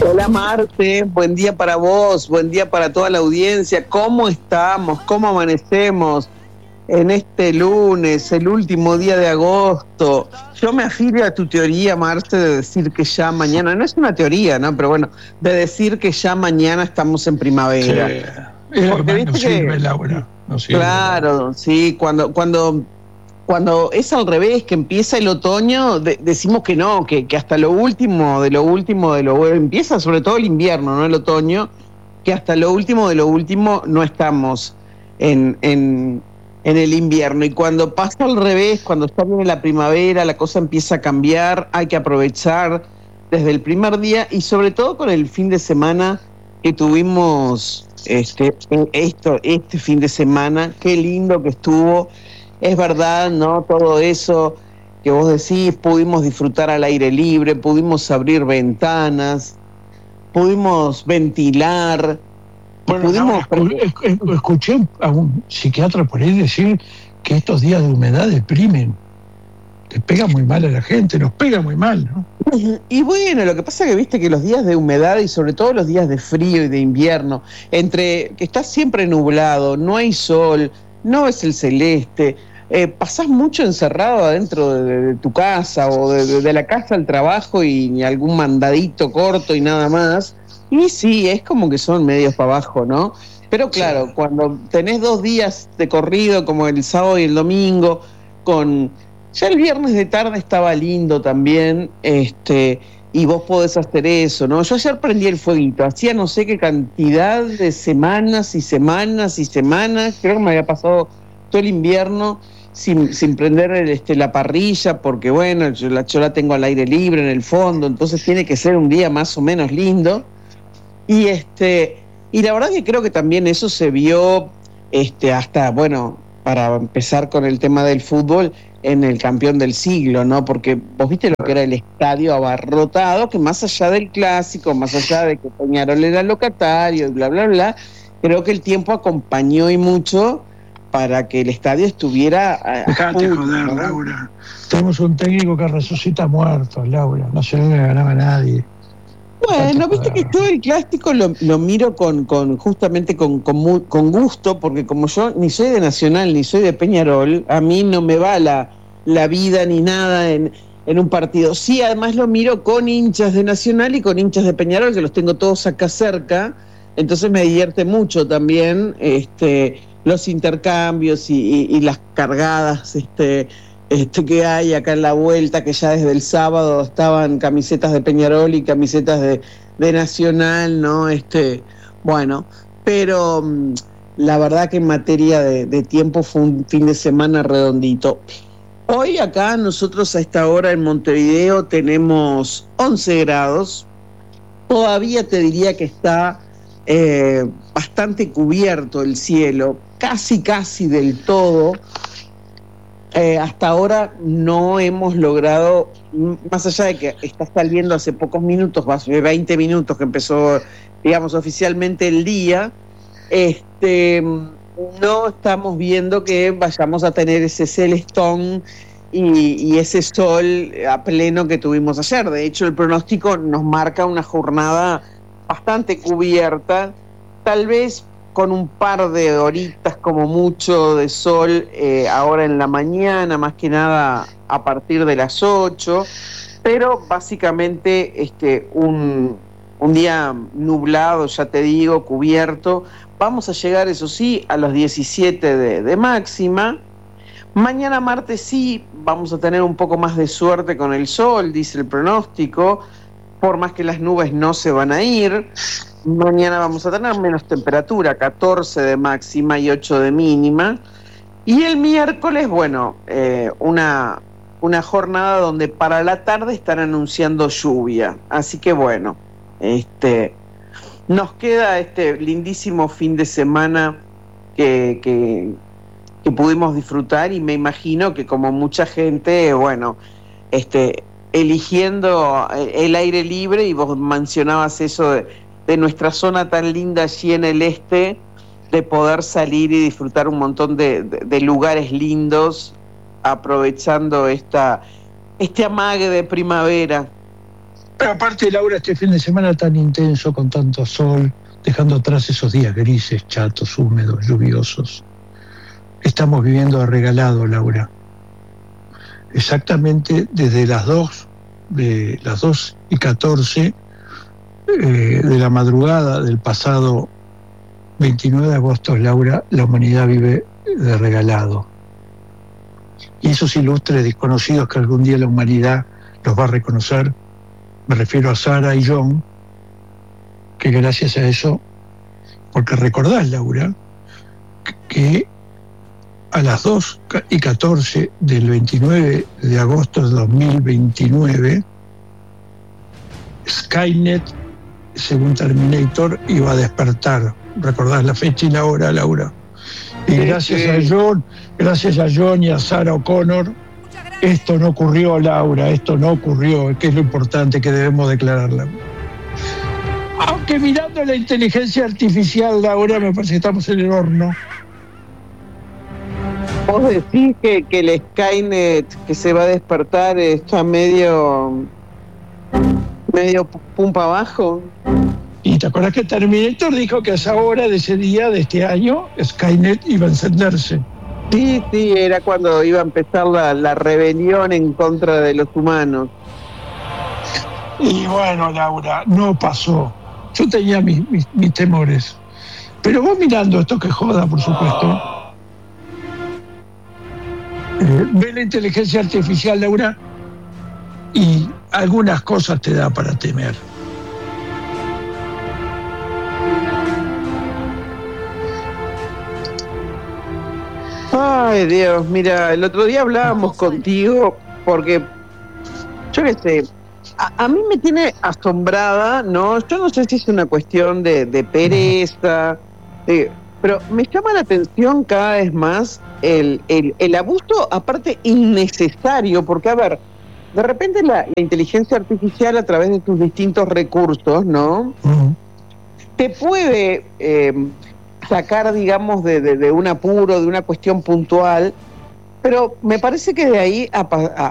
Hola Marte, buen día para vos, buen día para toda la audiencia. ¿Cómo estamos? ¿Cómo amanecemos en este lunes, el último día de agosto? Yo me afilio a tu teoría, Marte, de decir que ya mañana, no es una teoría, ¿no? Pero bueno, de decir que ya mañana estamos en primavera. Sí. Porque no sirve, Laura, no sirve. Claro, Laura. Sí, cuando es al revés, que empieza el otoño, decimos que no, que hasta lo último, empieza sobre todo el invierno, no el otoño, que hasta lo último de lo último no estamos en el invierno. Y cuando pasa al revés, cuando está bien la primavera, la cosa empieza a cambiar, hay que aprovechar desde el primer día y sobre todo con el fin de semana que tuvimos este fin de semana, qué lindo que estuvo. Es verdad, ¿no? Todo eso que vos decís, pudimos disfrutar al aire libre, pudimos abrir ventanas, pudimos ventilar. Bueno, escuché a un psiquiatra por ahí decir que estos días de humedad deprimen, que pega muy mal a la gente, nos pega muy mal, ¿no? Y bueno, lo que pasa es que viste que los días de humedad y sobre todo los días de frío y de invierno, entre que está siempre nublado, no hay sol, no ves el celeste, pasás mucho encerrado adentro de tu casa o de la casa al trabajo y ni algún mandadito corto y nada más. Y sí, es como que son medios para abajo, ¿no? Pero claro, sí, cuando tenés 2 días de corrido, como el sábado y el domingo, ya el viernes de tarde estaba lindo también, y vos podés hacer eso, ¿no? Yo ayer prendí el fueguito, hacía no sé qué cantidad de semanas y semanas y semanas, creo que me había pasado todo el invierno sin prender la parrilla, porque bueno, yo la tengo al aire libre en el fondo, entonces tiene que ser un día más o menos lindo. Y la verdad que creo que también eso se vio hasta, bueno, para empezar con el tema del fútbol, en el campeón del siglo, ¿no? Porque vos viste lo que era el estadio abarrotado, que más allá del clásico, más allá de que Peñarol era locatario, bla, bla, bla, creo que el tiempo acompañó y mucho para que el estadio estuviera... Dejate joder, ¿no? Laura. Tenemos un técnico que resucita muertos, Laura. No se le ganaba a nadie. Bueno, viste que todo el clásico lo miro justamente con gusto, porque como yo ni soy de Nacional ni soy de Peñarol, a mí no me va la vida ni nada en un partido. Sí, además lo miro con hinchas de Nacional y con hinchas de Peñarol, que los tengo todos acá cerca, entonces me divierte mucho también los intercambios y las cargadas que hay acá en la vuelta, que ya desde el sábado estaban camisetas de Peñarol y camisetas de Nacional, ¿no? Bueno, pero la verdad que en materia de tiempo fue un fin de semana redondito. Hoy acá nosotros a esta hora en Montevideo tenemos 11 grados, todavía te diría que está bastante cubierto el cielo, casi del todo. Hasta ahora no hemos logrado, más allá de que está saliendo hace pocos minutos, hace 20 minutos que empezó, digamos, oficialmente el día, no estamos viendo que vayamos a tener ese celestón y ese sol a pleno que tuvimos ayer. De hecho, el pronóstico nos marca una jornada bastante cubierta, tal vez con un par de horitas como mucho de sol ahora en la mañana, más que nada a partir de las 8, pero básicamente un día nublado, ya te digo, cubierto. Vamos a llegar, eso sí, a los 17 de máxima. Mañana martes sí, vamos a tener un poco más de suerte con el sol, dice el pronóstico, por más que las nubes no se van a ir. Mañana vamos a tener menos temperatura, 14 de máxima y 8 de mínima. Y el miércoles, bueno, una jornada donde para la tarde están anunciando lluvia. Así que bueno, nos queda este lindísimo fin de semana que pudimos disfrutar, y me imagino que como mucha gente, bueno, eligiendo el aire libre, y vos mencionabas eso de nuestra zona tan linda allí en el de poder salir y disfrutar un montón de lugares lindos, aprovechando este amague de primavera. Pero aparte, Laura, este fin de semana tan intenso, con tanto sol, dejando atrás esos días grises, chatos, húmedos, lluviosos. Estamos viviendo de regalado, Laura. Exactamente desde las 2:14 de la madrugada del pasado 29 de agosto, Laura, la humanidad vive de regalado. Y esos ilustres desconocidos que algún día la humanidad los va a reconocer, me refiero a Sara y John, que gracias a eso, porque recordás, Laura, que a las 2:14 del 29 de agosto de 2029, Skynet, según Terminator, iba a despertar. ¿Recordás la fecha y la hora, Laura? Y gracias a John y a Sarah O'Connor, esto no ocurrió, Laura, esto no ocurrió, que es lo importante que debemos declararla. Aunque mirando la inteligencia artificial, Laura, me parece que estamos en el horno. Vos decís que el Skynet que se va a despertar está medio pumpa abajo. Y te acuerdas que Terminator dijo que a esa hora de ese día, de este año, Skynet iba a encenderse. Sí, era cuando iba a empezar la rebelión en contra de los humanos. Y bueno, Laura, no pasó. Yo tenía mis temores. Pero vos mirando esto que joda, por supuesto, ve la inteligencia artificial, Laura, y algunas cosas te da para temer. Ay, Dios, mira, el otro día hablábamos contigo porque, yo qué sé, a mí me tiene asombrada, ¿no? Yo no sé si es una cuestión de pereza, pero me llama la atención cada vez más el abuso, aparte innecesario, porque, a ver, de repente la inteligencia artificial a través de sus distintos recursos, ¿no? Te puede sacar, digamos, de un apuro, de una cuestión puntual, pero me parece que de ahí